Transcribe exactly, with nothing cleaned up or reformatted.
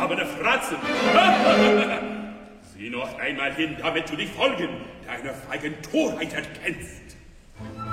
verdorbene Fratzen. Sieh noch einmal hin, damit du dich Folgen deiner feigen Torheit erkennst.